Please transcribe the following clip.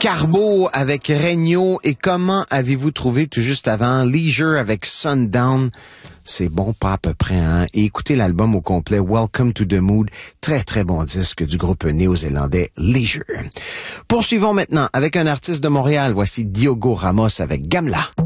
Carbo avec Regno et comment avez-vous trouvé tout juste avant Leisure avec Sundown? C'est bon, pas à peu près, hein? Et écoutez l'album au complet, Welcome to the Mood. Très, très bon disque du groupe néo-zélandais Leisure. Poursuivons maintenant avec un artiste de Montréal. Voici Diogo Ramos avec Gamla.